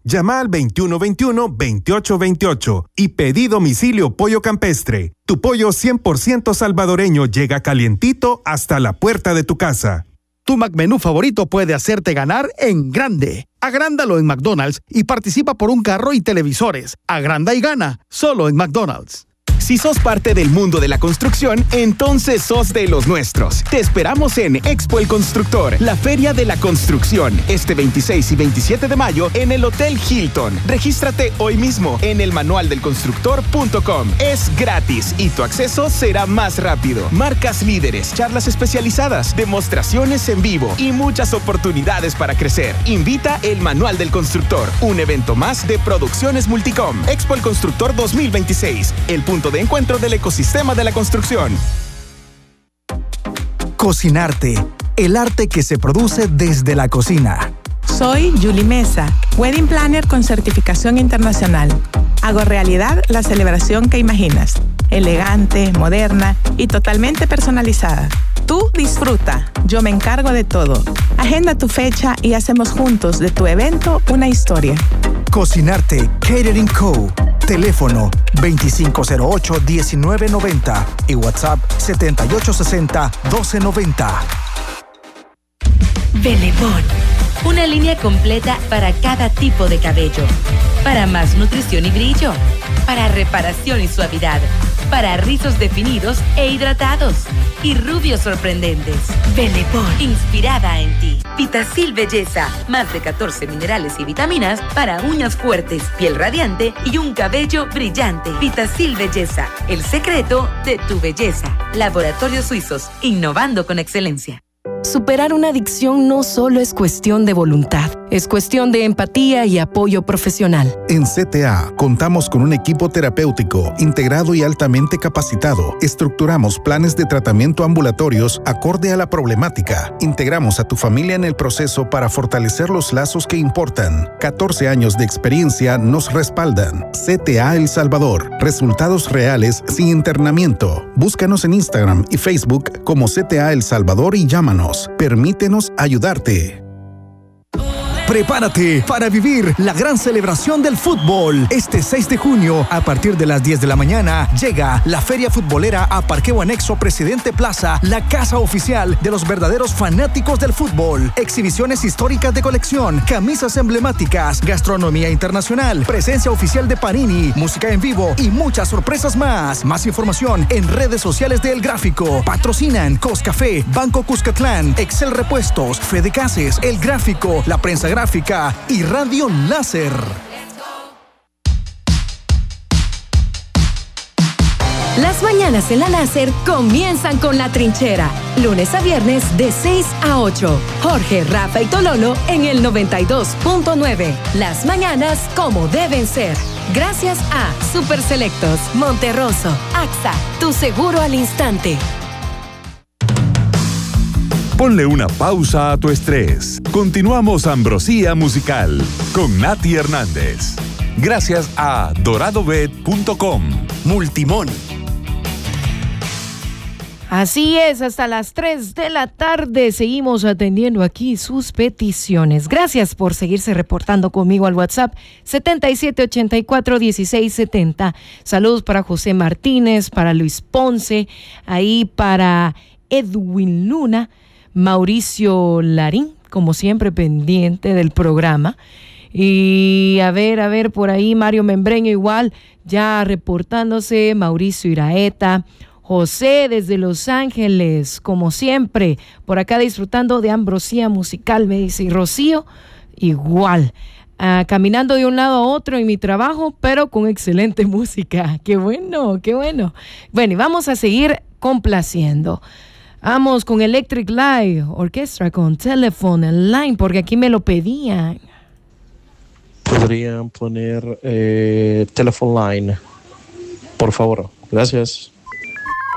Llama al 2121-2828 y pedí domicilio Pollo Campestre. Tu pollo 100% salvadoreño llega calientito hasta la puerta de tu casa. Tu McMenú favorito puede hacerte ganar en grande. Agrándalo en McDonald's y participa por un carro y televisores. Agranda y gana, solo en McDonald's. Si sos parte del mundo de la construcción, entonces sos de los nuestros. Te esperamos en Expo El Constructor, la feria de la construcción, este 26 y 27 de mayo en el Hotel Hilton. Regístrate hoy mismo en elmanualdelconstructor.com. Es gratis y tu acceso será más rápido. Marcas líderes, charlas especializadas, demostraciones en vivo y muchas oportunidades para crecer. Invita El Manual del Constructor, un evento más de Producciones Multicom. Expo El Constructor 2026, el punto de encuentro del ecosistema de la construcción. Cocinarte, el arte que se produce desde la cocina. Soy Julie Mesa, Wedding Planner con certificación internacional. Hago realidad la celebración que imaginas, elegante, moderna y totalmente personalizada. Tú disfruta, yo me encargo de todo. Agenda tu fecha y hacemos juntos de tu evento una historia. Cocinarte, Catering Co. Teléfono 2508-1990 y WhatsApp 7860-1290. Velebón, una línea completa para cada tipo de cabello. Para más nutrición y brillo. Para reparación y suavidad. Para rizos definidos e hidratados. Y rubios sorprendentes. Velebón, inspirada en ti. Vitacil Belleza, más de 14 minerales y vitaminas para uñas fuertes, piel radiante y un cabello brillante. Vitacil Belleza, el secreto de tu belleza. Laboratorios Suizos, innovando con excelencia. Superar una adicción no solo es cuestión de voluntad, es cuestión de empatía y apoyo profesional. En CTA contamos con un equipo terapéutico integrado y altamente capacitado. Estructuramos planes de tratamiento ambulatorios acorde a la problemática. Integramos a tu familia en el proceso para fortalecer los lazos que importan. 14 años de experiencia nos respaldan. CTA El Salvador. Resultados reales sin internamiento. Búscanos en Instagram y Facebook como CTA El Salvador y llámanos. Permítenos ayudarte. Prepárate para vivir la gran celebración del fútbol. Este 6 de junio, a partir de las 10 de la mañana, llega la Feria Futbolera a Parqueo Anexo Presidente Plaza, la casa oficial de los verdaderos fanáticos del fútbol. Exhibiciones históricas de colección, camisas emblemáticas, gastronomía internacional, presencia oficial de Panini, música en vivo y muchas sorpresas más. Más información en redes sociales de El Gráfico. Patrocinan Coscafé, Banco Cuscatlán, Excel Repuestos, Fede Cases, El Gráfico, La Prensa Gráfica y Radio Láser. Las mañanas en la Láser comienzan con La Trinchera. Lunes a viernes de 6 a 8. Jorge, Rafa y Tololo en el 92.9. Las mañanas como deben ser. Gracias a Super Selectos, Monterroso, AXA, tu seguro al instante. Ponle una pausa a tu estrés. Continuamos Ambrosía Musical con Nati Hernández. Gracias a doradobet.com. Multimón. Así es, hasta las 3 de la tarde seguimos atendiendo aquí sus peticiones. Gracias por seguirse reportando conmigo al WhatsApp 7784-1670. Saludos para José Martínez, para Luis Ponce, ahí para Edwin Luna, Mauricio Larín, como siempre pendiente del programa. Y a ver, por ahí Mario Membreño igual, ya reportándose, Mauricio Iraeta, José desde Los Ángeles, como siempre, por acá disfrutando de Ambrosía Musical, me dice, y Rocío, igual, caminando de un lado a otro en mi trabajo, pero con excelente música. ¡Qué bueno, qué bueno! Bueno, y vamos a seguir complaciendo. Vamos con Electric Light Orchestra, con Telephone Line, porque aquí me lo pedían. Podrían poner Telephone Line, por favor. Gracias.